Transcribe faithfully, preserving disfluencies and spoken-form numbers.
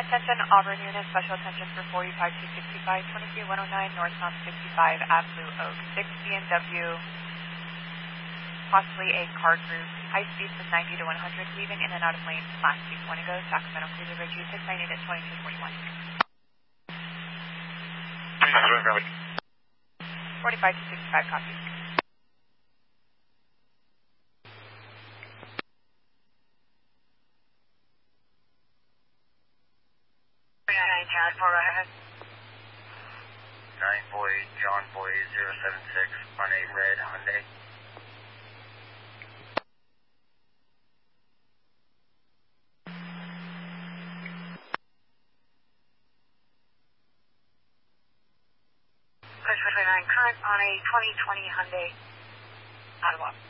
Attention Auburn unit, special attention for forty-five two sixty-five, twenty-three one oh nine, northbound sixty-five at Blue Oak, six B M W, possibly a car group, high speeds of ninety to one hundred, leaving in and out of lanes, class two Winnebago, Sacramento Cruiser Ridge, six ninety to twenty-two forty-one. forty-five two sixty-five, copy. nine boy, John Boy, zero seven six, on a red Hyundai. Push twenty-nine, current on a twenty twenty Hyundai Ottawa.